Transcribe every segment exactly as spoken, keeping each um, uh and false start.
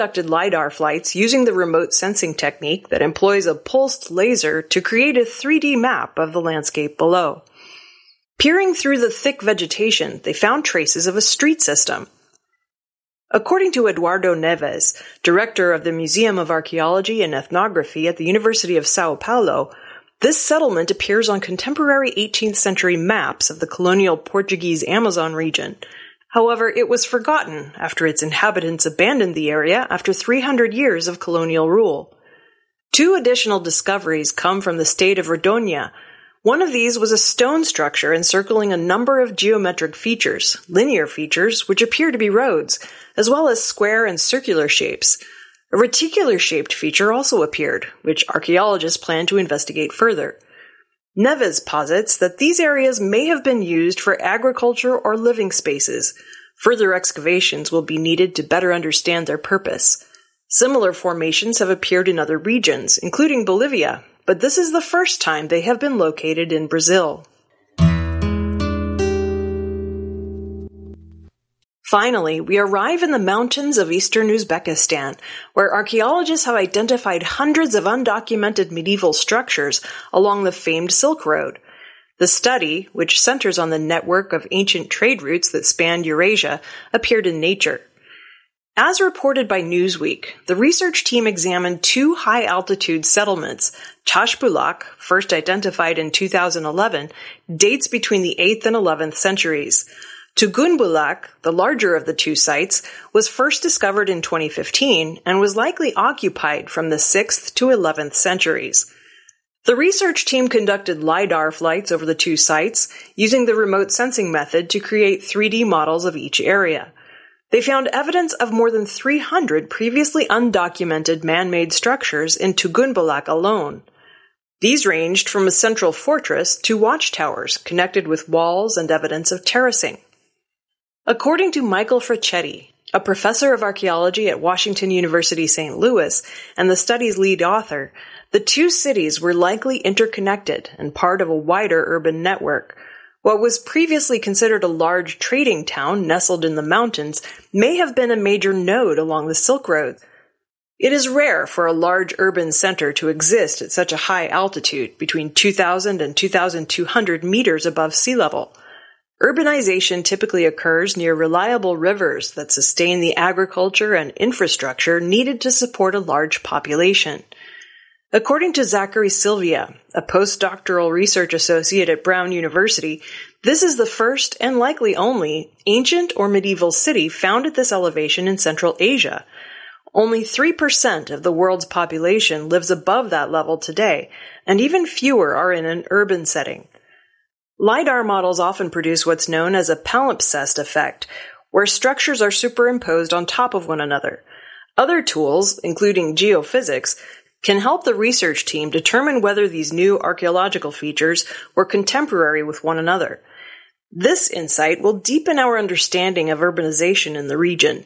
conducted LiDAR flights using the remote sensing technique that employs a pulsed laser to create a three D map of the landscape below. Peering through the thick vegetation, they found traces of a street system. According to Eduardo Neves, director of the Museum of Archaeology and Ethnography at the University of Sao Paulo, this settlement appears on contemporary eighteenth century maps of the colonial Portuguese Amazon region. However, it was forgotten after its inhabitants abandoned the area after three hundred years of colonial rule. Two additional discoveries come from the state of Rondônia. One of these was a stone structure encircling a number of geometric features, linear features, which appear to be roads, as well as square and circular shapes. A reticular-shaped feature also appeared, which archaeologists plan to investigate further. Neves posits that these areas may have been used for agriculture or living spaces. Further excavations will be needed to better understand their purpose. Similar formations have appeared in other regions, including Bolivia, but this is the first time they have been located in Brazil. Finally, we arrive in the mountains of eastern Uzbekistan, where archaeologists have identified hundreds of undocumented medieval structures along the famed Silk Road. The study, which centers on the network of ancient trade routes that spanned Eurasia, appeared in Nature. As reported by Newsweek, the research team examined two high-altitude settlements. Tashbulak, first identified in two thousand eleven, dates between the eighth and eleventh centuries. Tugunbulak, the larger of the two sites, was first discovered in twenty fifteen and was likely occupied from the sixth to eleventh centuries. The research team conducted LiDAR flights over the two sites, using the remote sensing method to create three D models of each area. They found evidence of more than three hundred previously undocumented man-made structures in Tugunbulak alone. These ranged from a central fortress to watchtowers connected with walls and evidence of terracing. According to Michael Fracchetti, a professor of archaeology at Washington University Saint Louis and the study's lead author, the two cities were likely interconnected and part of a wider urban network. What was previously considered a large trading town nestled in the mountains may have been a major node along the Silk Road. It is rare for a large urban center to exist at such a high altitude, between two thousand and two thousand two hundred meters above sea level. Urbanization typically occurs near reliable rivers that sustain the agriculture and infrastructure needed to support a large population. According to Zachary Sylvia, a postdoctoral research associate at Brown University, this is the first and likely only ancient or medieval city found at this elevation in Central Asia. Only three percent of the world's population lives above that level today, and even fewer are in an urban setting. LiDAR models often produce what's known as a palimpsest effect, where structures are superimposed on top of one another. Other tools, including geophysics, can help the research team determine whether these new archaeological features were contemporary with one another. This insight will deepen our understanding of urbanization in the region.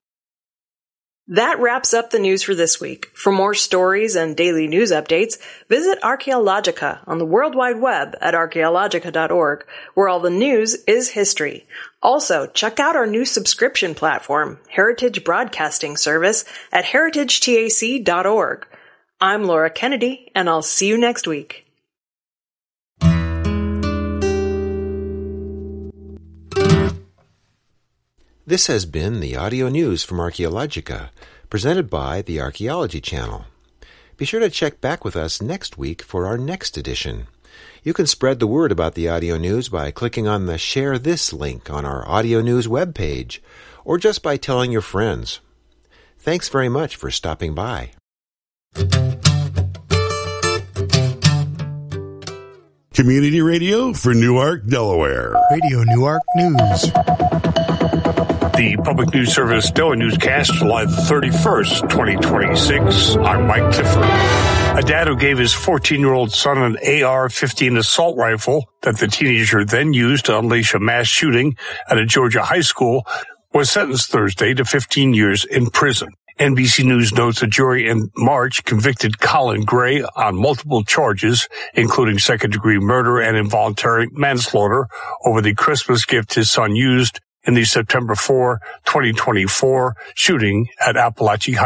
That wraps up the news for this week. For more stories and daily news updates, visit Archaeologica on the World Wide Web at archaeologica dot org, where all the news is history. Also, check out our new subscription platform, Heritage Broadcasting Service, at heritage tac dot org. I'm Laura Kennedy, and I'll see you next week. This has been the audio news from Archaeologica, presented by the Archaeology Channel. Be sure to check back with us next week for our next edition. You can spread the word about the audio news by clicking on the Share This link on our audio news webpage, or just by telling your friends. Thanks very much for stopping by. Community radio for Newark, Delaware. Radio Newark News. The Public News Service Delaware Newscast, July thirty-first, twenty twenty-six. I'm Mike Clifford. A dad who gave his fourteen-year-old son an A R fifteen assault rifle that the teenager then used to unleash a mass shooting at a Georgia high school was sentenced Thursday to fifteen years in prison. N B C News notes a jury in March convicted Colin Gray on multiple charges, including second-degree murder and involuntary manslaughter, over the Christmas gift his son used in the September fourth, twenty twenty-four shooting at Appalachia High